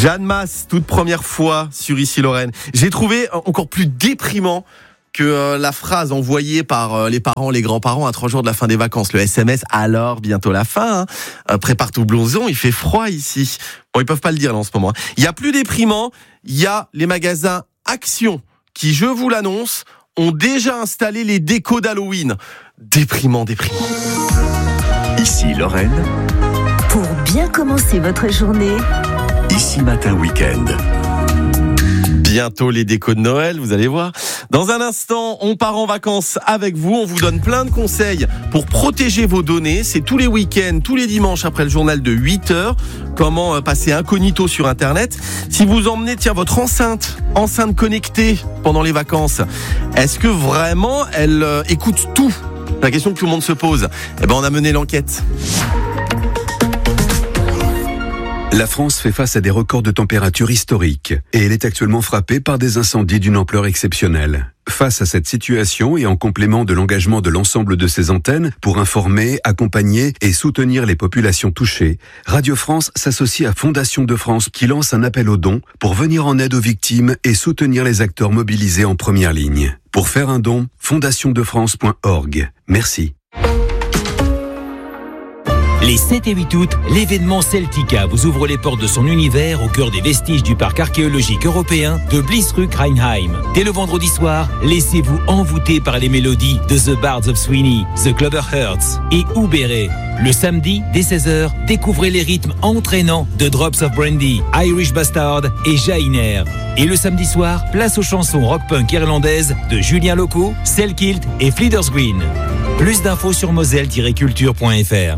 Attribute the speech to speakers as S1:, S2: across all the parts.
S1: Jeanne Masse, toute première fois sur Ici Lorraine. J'ai trouvé encore plus déprimant que la phrase envoyée par les parents, les grands-parents à 3 jours de la fin des vacances. Le SMS, alors bientôt la fin. Prépare tout blouson, il fait froid ici. Bon, ils peuvent pas le dire là en ce moment. Il y a plus déprimant, il y a les magasins Action qui, je vous l'annonce, ont déjà installé les décos d'Halloween. Déprimant.
S2: Ici Lorraine.
S3: Pour bien commencer votre journée.
S2: Ici Matin Week-end.
S1: Bientôt les décos de Noël, vous allez voir. Dans un instant, on part en vacances avec vous. On vous donne plein de conseils pour protéger vos données. C'est tous les week-ends, tous les dimanches après le journal de 8h. Comment passer incognito sur Internet. Si vous emmenez, votre enceinte connectée pendant les vacances, est-ce que vraiment elle écoute tout ? C'est la question que tout le monde se pose. On a mené l'enquête.
S4: La France fait face à des records de température historiques et elle est actuellement frappée par des incendies d'une ampleur exceptionnelle. Face à cette situation et en complément de l'engagement de l'ensemble de ses antennes pour informer, accompagner et soutenir les populations touchées, Radio France s'associe à Fondation de France qui lance un appel aux dons pour venir en aide aux victimes et soutenir les acteurs mobilisés en première ligne. Pour faire un don, fondationdefrance.org. Merci.
S5: Les 7 et 8 août, l'événement Celtica vous ouvre les portes de son univers au cœur des vestiges du parc archéologique européen de Bliesruck-Rheinheim. Dès le vendredi soir, laissez-vous envoûter par les mélodies de The Bards of Sweeney, The Clover Hearts et Oubéré. Le samedi, dès 16h, découvrez les rythmes entraînants de Drops of Brandy, Irish Bastard et Jainer. Et le samedi soir, place aux chansons rock-punk irlandaises de Julien Loco, Selkilt et Fleeters Green. Plus d'infos sur moselle-culture.fr.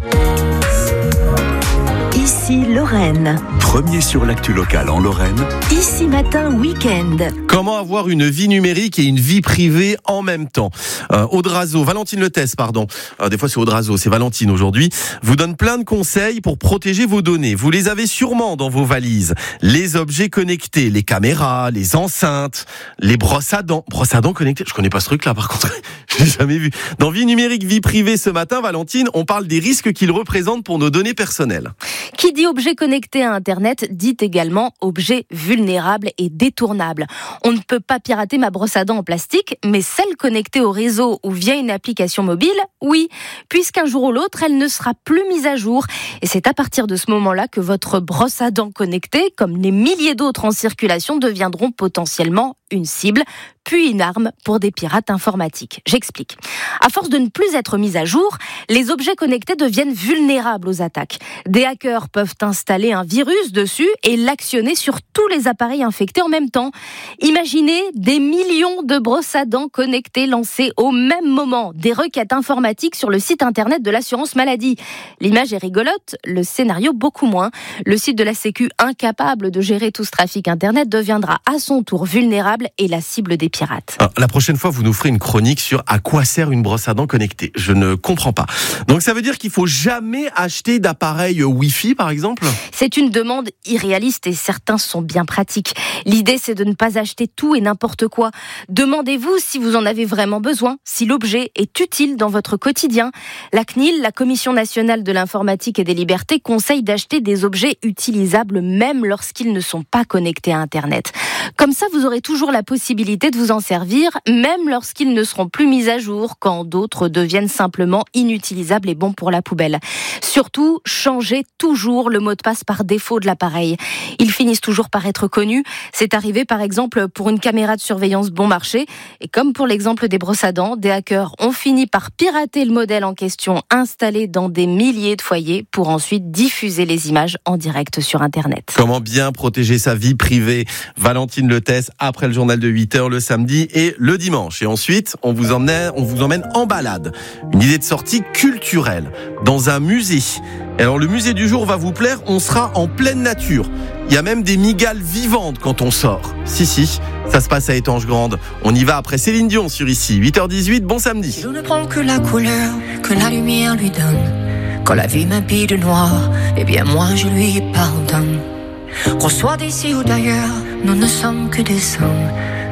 S3: Ici Lorraine.
S2: Premier sur l'actu locale en Lorraine.
S3: Ici Matin Week-end.
S1: Comment avoir une vie numérique et une vie privée en même temps ? Valentine Letesse, des fois c'est Audrazo, c'est Valentine aujourd'hui, vous donne plein de conseils pour protéger vos données. Vous les avez sûrement dans vos valises. Les objets connectés, les caméras, les enceintes, les brosses à dents. Brosses à dents connectées, je connais pas ce truc-là par contre, j'ai jamais vu. Dans Vie numérique, vie privée ce matin, Valentine, on parle des risques qu'ils représentent pour nos données personnelles.
S6: Qui dit objet connecté à Internet dit également objet vulnérable et détournable. On ne peut pas pirater ma brosse à dents en plastique, mais celle connectée au réseau ou via une application mobile, oui, puisqu'un jour ou l'autre, elle ne sera plus mise à jour. Et c'est à partir de ce moment-là que votre brosse à dents connectée, comme les milliers d'autres en circulation, deviendront potentiellement une cible, puis une arme pour des pirates informatiques. J'explique. À force de ne plus être mis à jour, les objets connectés deviennent vulnérables aux attaques. Des hackers peuvent installer un virus dessus et l'actionner sur tous les appareils infectés en même temps. Imaginez des millions de brosses à dents connectées lancées au même moment, des requêtes informatiques sur le site internet de l'assurance maladie. L'image est rigolote, le scénario beaucoup moins. Le site de la Sécu, incapable de gérer tout ce trafic internet, deviendra à son tour vulnérable et la cible des pirates.
S1: Alors, la prochaine fois, vous nous ferez une chronique sur à quoi sert une brosse à dents connectée. Je ne comprends pas. Donc ça veut dire qu'il faut jamais acheter d'appareil Wi-Fi, par exemple ?
S6: C'est une demande irréaliste et certains sont bien pratiques. L'idée, c'est de ne pas acheter tout et n'importe quoi. Demandez-vous si vous en avez vraiment besoin, si l'objet est utile dans votre quotidien. La CNIL, la Commission nationale de l'informatique et des libertés, conseille d'acheter des objets utilisables même lorsqu'ils ne sont pas connectés à Internet. Comme ça, vous aurez toujours la possibilité de vous en servir, même lorsqu'ils ne seront plus mis à jour, quand d'autres deviennent simplement inutilisables et bons pour la poubelle. Surtout, changez toujours le mot de passe par défaut de l'appareil. Ils finissent toujours par être connus. C'est arrivé par exemple pour une caméra de surveillance bon marché. Et comme pour l'exemple des brosses à dents, des hackers ont fini par pirater le modèle en question installé dans des milliers de foyers pour ensuite diffuser les images en direct sur Internet.
S1: Comment bien protéger sa vie privée ? Valentine Letesse, après le journal de 8h le samedi et le dimanche. Et ensuite, on vous emmène en balade. Une idée de sortie culturelle dans un musée. Alors le musée du jour va vous plaire, on sera en pleine nature. Il y a même des migales vivantes quand on sort. Si, ça se passe à Étanges-Grande. On y va après Céline Dion sur Ici. 8h18, bon samedi.
S7: Si l'on ne prend que la couleur que la lumière lui donne, quand la vie m'habille de noir, eh bien moi je lui pardonne. Qu'on soit d'ici ou d'ailleurs, nous ne sommes que des hommes.